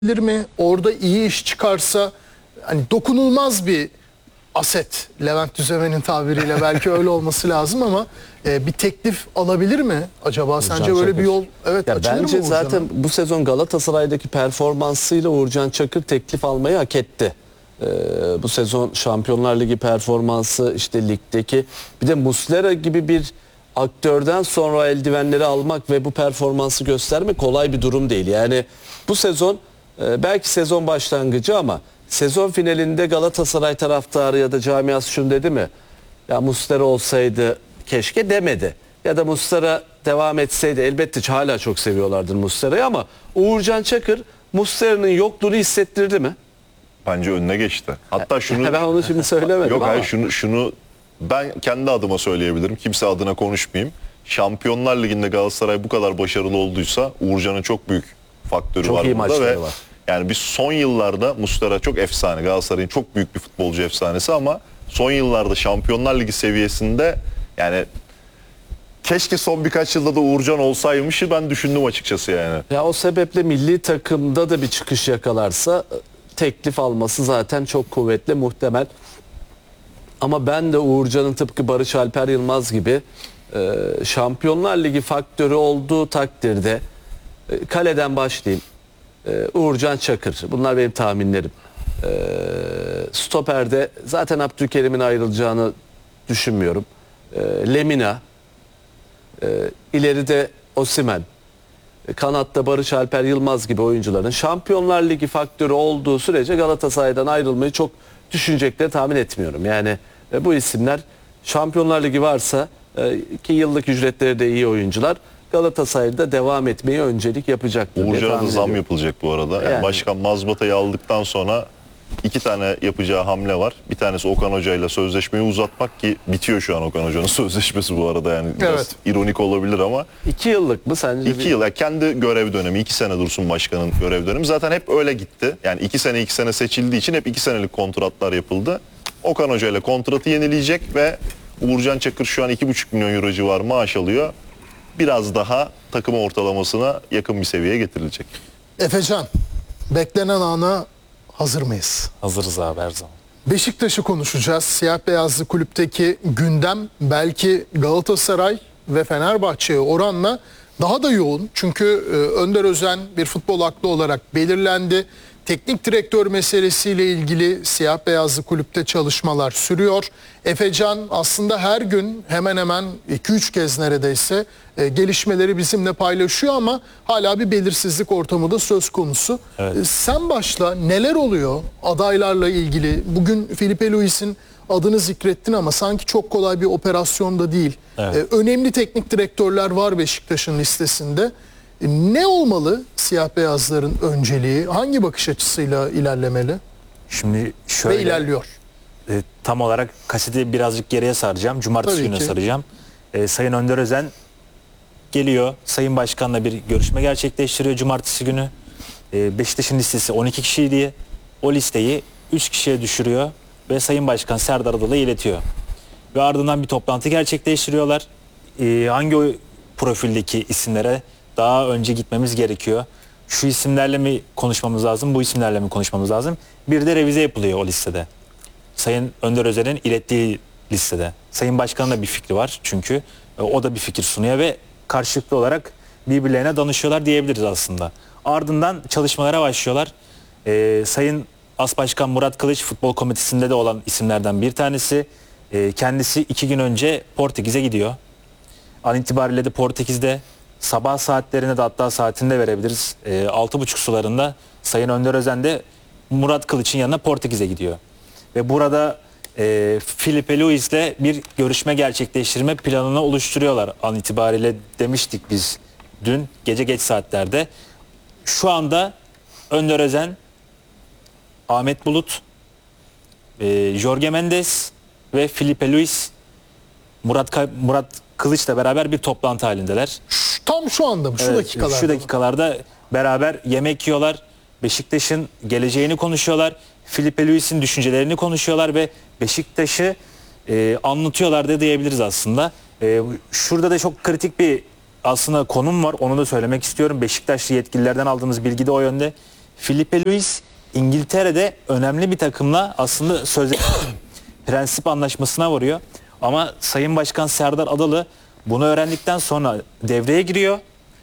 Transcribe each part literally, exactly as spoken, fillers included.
mi? Orada iyi iş çıkarsa hani dokunulmaz bir aset. Levent Düzemen'in tabiriyle belki öyle olması lazım ama e, bir teklif alabilir mi acaba? Uğurcan Sence böyle Çakır. bir yol evet Ya açılır bence mı Uğurcan'a? zaten bu sezon Galatasaray'daki performansıyla Uğurcan Çakır teklif almayı hak etti. Ee, bu sezon Şampiyonlar Ligi performansı, işte ligdeki, bir de Muslera gibi bir aktörden sonra eldivenleri almak ve bu performansı göstermek kolay bir durum değil. Yani bu sezon e, belki sezon başlangıcı ama sezon finalinde Galatasaray taraftarı ya da camiası şunu dedi mi? Ya Muslera olsaydı keşke demedi. Ya da Muslera devam etseydi, elbette hala çok seviyorlardır Muslera'yı ama Uğurcan Çakır Muslera'nın yokluğunu hissettirdi mi? Bence önüne geçti. Hatta şunu Ben onu şimdi söylemedim yok ama. hayır şunu şunu ben kendi adıma söyleyebilirim. Kimse adına konuşmayayım. Şampiyonlar Ligi'nde Galatasaray bu kadar başarılı olduysa Uğurcan'ın çok büyük faktörü Çok var iyi burada maçları ve var. yani biz son yıllarda Muslera çok efsane. Galatasaray'ın çok büyük bir futbolcu efsanesi ama son yıllarda Şampiyonlar Ligi seviyesinde yani keşke son birkaç yılda da Uğurcan olsaymışı ben düşündüm açıkçası yani. Ya o sebeple milli takımda da bir çıkış yakalarsa teklif alması zaten çok kuvvetli, muhtemel. Ama ben de Uğurcan'ın tıpkı Barış Alper Yılmaz gibi e, Şampiyonlar Ligi faktörü olduğu takdirde e, kaleden başlayayım. E, Uğurcan Çakır. Bunlar benim tahminlerim. E, Stoper'de zaten Abdülkerim'in ayrılacağını düşünmüyorum. E, Lemina. E, ileride Osimhen. E, kanatta Barış Alper Yılmaz gibi oyuncuların Şampiyonlar Ligi faktörü olduğu sürece Galatasaray'dan ayrılmayı çok düşünecekleri tahmin etmiyorum. Yani e, bu isimler Şampiyonlar Ligi varsa e, ki yıllık ücretleri de iyi oyuncular, Galatasaray'da devam etmeyi öncelik yapacaktır. Uğurcan'a da zam yapılacak bu arada. Yani Yani. Başkan mazbatayı aldıktan sonra iki tane yapacağı hamle var. Bir tanesi Okan Hoca ile sözleşmeyi uzatmak ki bitiyor şu an Okan Hoca'nın sözleşmesi bu arada. Yani biraz Evet. ironik olabilir ama İki yıllık mı sence? iki bir- yıl yani kendi görev dönemi, iki sene Dursun Başkan'ın görev dönemi zaten hep öyle gitti. Yani iki sene iki sene seçildiği için hep iki senelik kontratlar yapıldı. Okan Hoca ile kontratı yenileyecek ve Uğurcan Çakır şu an iki buçuk milyon euro civarı maaş alıyor. Biraz daha takım ortalamasına yakın bir seviyeye getirilecek. Efecan, beklenen ana hazır mıyız? Hazırız abi her zaman. Beşiktaş'ı konuşacağız. Siyah beyazlı kulüpteki gündem belki Galatasaray ve Fenerbahçe'ye oranla daha da yoğun. Çünkü e, Önder Özen bir futbol aklı olarak belirlendi. Teknik direktör meselesiyle ilgili siyah beyazlı kulüpte çalışmalar sürüyor. Efecan aslında her gün hemen hemen iki üç kez neredeyse e, gelişmeleri bizimle paylaşıyor ama hala bir belirsizlik ortamı da söz konusu. Evet. E, sen başla, neler oluyor adaylarla ilgili? Bugün Filipe Luis'in adını zikrettin ama sanki çok kolay bir operasyon da değil. Evet. E, önemli teknik direktörler var Beşiktaş'ın listesinde. E, ne olmalı siyah beyazların önceliği? Hangi bakış açısıyla ilerlemeli? Şimdi şöyle Ve ilerliyor. e, tam olarak kaseti birazcık geriye saracağım. Cumartesi Tabii günü ki. saracağım. E, Sayın Önder Özen geliyor. Sayın Başkan'la bir görüşme gerçekleştiriyor Cumartesi günü. E, Beşiktaş'ın listesi on iki kişiydi. O listeyi üç kişiye düşürüyor ve Sayın Başkan Serdar Adalı'ya iletiyor. Ve ardından bir toplantı gerçekleştiriyorlar. E, hangi o profildeki isimlere daha önce gitmemiz gerekiyor? Şu isimlerle mi konuşmamız lazım, bu isimlerle mi konuşmamız lazım? Bir de revize yapılıyor o listede. Sayın Önder Özen'in ilettiği listede. Sayın Başkan'ın da bir fikri var çünkü e, o da bir fikir sunuyor ve karşılıklı olarak birbirlerine danışıyorlar diyebiliriz aslında. Ardından çalışmalara başlıyorlar. E, Sayın As Başkan Murat Kılıç futbol komitesinde de olan isimlerden bir tanesi. E, kendisi iki gün önce Portekiz'e gidiyor. An itibariyle de Portekiz'de sabah saatlerine de hatta saatinde verebiliriz. E, altı buçuk sularında Sayın Önder Özen de Murat Kılıç'ın yanına Portekiz'e gidiyor. Ve burada e, Filipe Luis'le bir görüşme gerçekleştirme planını oluşturuyorlar. An itibariyle demiştik biz dün gece geç saatlerde. Şu anda Önder Özen, Ahmet Bulut, e, Jorge Mendes ve Filipe Luis Murat Ka- Murat Kılıç'la beraber bir toplantı halindeler. Şu- tam şu anda mı? Şu Evet, dakikalarda Şu mı? dakikalarda beraber yemek yiyorlar. Beşiktaş'ın geleceğini konuşuyorlar. Filipe Luis'in düşüncelerini konuşuyorlar ve Beşiktaş'ı e, anlatıyorlar da diyebiliriz aslında. E, şurada da çok kritik bir aslında konum var. Onu da söylemek istiyorum. Beşiktaşlı yetkililerden aldığımız bilgi de o yönde. Filipe Luis İngiltere'de önemli bir takımla aslında sözleşme prensip anlaşmasına varıyor. Ama Sayın Başkan Serdar Adalı bunu öğrendikten sonra devreye giriyor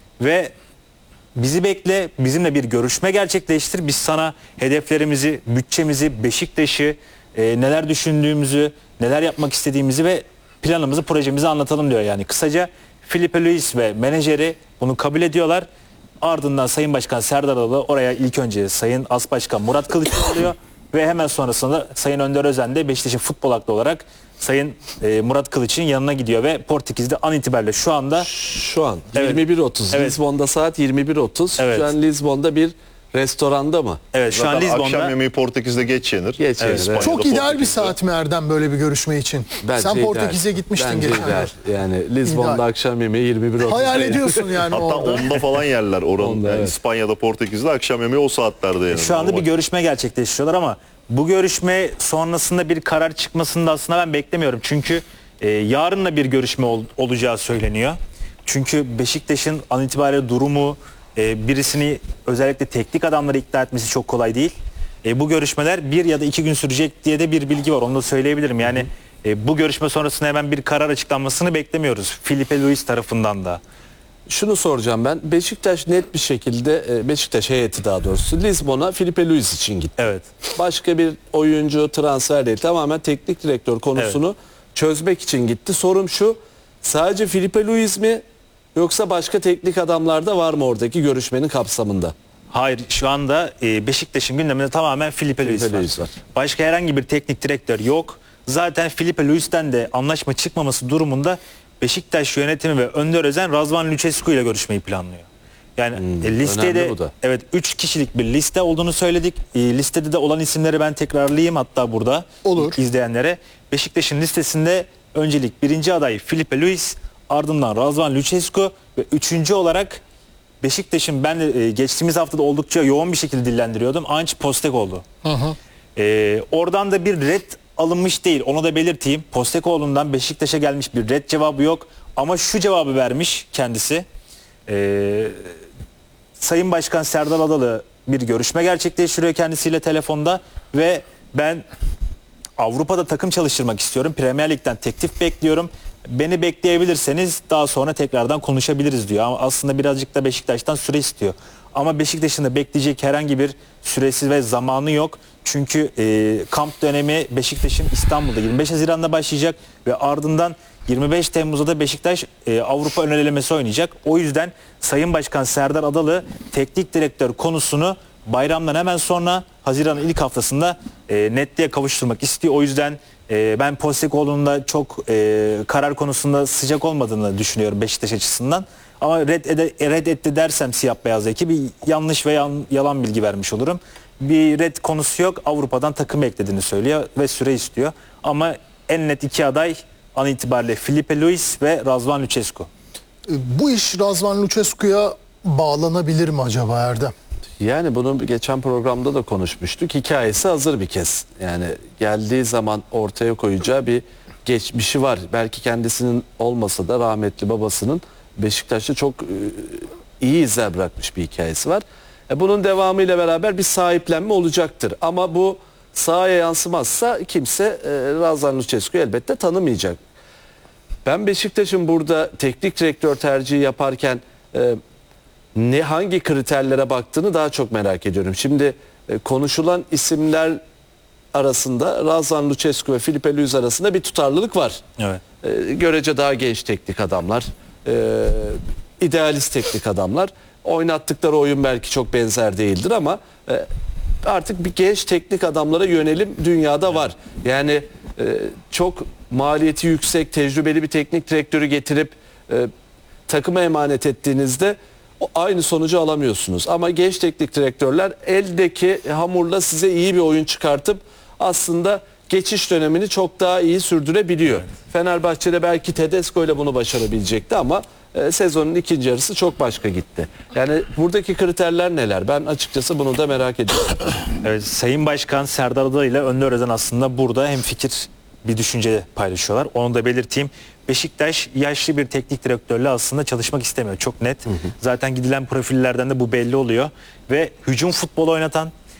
ve bizi bekle, bizimle bir görüşme gerçekleştir. Biz sana hedeflerimizi, bütçemizi, Beşiktaş'ı, e, neler düşündüğümüzü, neler yapmak istediğimizi ve planımızı, projemizi anlatalım diyor. Yani kısaca Filipe Luis ve menajeri bunu kabul ediyorlar. Ardından Sayın Başkan Serdar Adalı oraya ilk önce Sayın As Başkan Murat Kılıç alıyor ve hemen sonrasında Sayın Önder Özen de Beşiktaş'ın futbol aklı olarak Sayın e, Murat Kılıç'ın yanına gidiyor ve Portekiz'de an itibariyle şu anda Şu an Evet. yirmi bir otuz. Evet. Lizbon'da saat yirmi bir otuz. Evet. Şu an Lizbon'da bir restoranda mı? evet şu an Zaten akşam Lizbon'da yemeği Portekiz'de geç yenir. Geç yenir, İspanya'da, evet. Çok ideal bir Portekiz'de. saat mi Erdem böyle bir görüşme için? Bence Sen ideal. Portekiz'e gitmiştin Bence geçen ideal. yıl. Yani Lizbon'da İdeal. akşam yemeği yirmi bir otuz. Hayal ediyorsun yani Hatta orada. onda falan yerler oranın. Onda, Yani evet. İspanya'da, Portekiz'de akşam yemeği o saatlerde yenir. şu anda O bir vakit. görüşme gerçekleştiriyorlar ama bu görüşme sonrasında bir karar çıkmasını da aslında ben beklemiyorum. Çünkü e, yarınla bir görüşme ol- olacağı söyleniyor. Çünkü Beşiktaş'ın an itibariyle durumu, e, birisini özellikle teknik adamları ikna etmesi çok kolay değil. E, bu görüşmeler bir ya da iki gün sürecek diye de bir bilgi var. Onu da söyleyebilirim. Yani e, bu görüşme sonrasında hemen bir karar açıklanmasını beklemiyoruz. Filipe Luis tarafından da. Şunu soracağım ben. Beşiktaş net bir şekilde, e, Beşiktaş heyeti daha doğrusu Lizbon'a Filipe Luis için gitti. Evet. Başka bir oyuncu transfer değil. Tamamen teknik direktör konusunu çözmek için gitti. Sorum şu. Sadece Filipe Luis mi yoksa başka teknik adamlar da var mı oradaki görüşmenin kapsamında? Hayır, şu anda e, Beşiktaş'ın gündeminde tamamen Filipe Luis Filipe var. Luis var. Başka herhangi bir teknik direktör yok. Zaten Filipe Luis'ten de anlaşma çıkmaması durumunda Beşiktaş yönetimi ve Önder Özen Razvan Lucescu ile görüşmeyi planlıyor. Yani e, listede önemli bu da. evet üç kişilik bir liste olduğunu söyledik. E, listede de olan isimleri ben tekrarlayayım hatta burada Olur. izleyenlere. Beşiktaş'ın listesinde öncelik birinci aday Filipe Luis, ardından Razvan Lucescu ve üçüncü olarak Beşiktaş'ın ben de e, geçtiğimiz haftada oldukça yoğun bir şekilde dillendiriyordum. Ange Postecoglou. Ee, oradan da bir red alınmış değil. Onu da belirteyim. Postecoğlu'ndan Beşiktaş'a gelmiş bir red cevabı yok. Ama şu cevabı vermiş kendisi. Ee, Sayın Başkan Serdar Adalı bir görüşme gerçekleştiriyor kendisiyle telefonda ve ben Avrupa'da takım çalıştırmak istiyorum. Premier Lig'den teklif bekliyorum. Beni bekleyebilirseniz daha sonra tekrardan konuşabiliriz diyor. Ama aslında birazcık da Beşiktaş'tan süre istiyor. Ama Beşiktaş'ın da bekleyecek herhangi bir süresi ve zamanı yok. Çünkü e, kamp dönemi Beşiktaş'ın İstanbul'da yirmi beş Haziran'da başlayacak ve ardından yirmi beş Temmuz'da da Beşiktaş e, Avrupa ön elemesi oynayacak. O yüzden Sayın Başkan Serdar Adalı teknik direktör konusunu bayramdan hemen sonra Haziran'ın ilk haftasında e, netliğe kavuşturmak istiyor. O yüzden e, ben Postecoğlu'nun da çok e, karar konusunda sıcak olmadığını düşünüyorum Beşiktaş açısından. Ama red ede, reddetti dersem siyah beyaz ekibi yanlış ve yan, yalan bilgi vermiş olurum. Bir red konusu yok. Avrupa'dan takım eklediğini söylüyor ve süre istiyor. Ama en net iki aday an itibariyle Filipe Luis ve Razvan Lucescu. Bu iş Razvan Lucescu'ya bağlanabilir mi acaba Erdem? Yani bunu geçen programda da konuşmuştuk. Hikayesi hazır bir kez. Yani geldiği zaman ortaya koyacağı bir geçmişi var. Belki kendisinin olmasa da rahmetli babasının Beşiktaş'ta çok e, iyi izler bırakmış bir hikayesi var. E, bunun devamıyla beraber bir sahiplenme olacaktır. Ama bu sahaya yansımazsa kimse e, Razvan Lucescu'yu elbette tanımayacak. Ben Beşiktaş'ın burada teknik direktör tercihi yaparken e, ne hangi kriterlere baktığını daha çok merak ediyorum. Şimdi e, konuşulan isimler arasında Razvan Lucescu ve Filipe Luis arasında bir tutarlılık var. Evet. E, görece daha genç teknik adamlar, e, idealist teknik adamlar. Oynattıkları oyun belki çok benzer değildir ama e, artık bir genç teknik adamlara yönelim dünyada var. Yani e, çok maliyeti yüksek, tecrübeli bir teknik direktörü getirip e, takıma emanet ettiğinizde o aynı sonucu alamıyorsunuz. Ama genç teknik direktörler eldeki hamurla size iyi bir oyun çıkartıp aslında geçiş dönemini çok daha iyi sürdürebiliyor. Evet. Fenerbahçe'de belki Tedesco ile bunu başarabilecekti ama e, sezonun ikinci yarısı çok başka gitti. Yani buradaki kriterler neler? Ben açıkçası bunu da merak ediyorum. Evet, Sayın Başkan Serdar Adalı ile Önder Özen aslında burada hemfikir bir düşünce paylaşıyorlar. Onu da belirteyim. Beşiktaş yaşlı bir teknik direktörle aslında çalışmak istemiyor. Çok net. Zaten gidilen profillerden de bu belli oluyor. Ve hücum futbolu oynatan,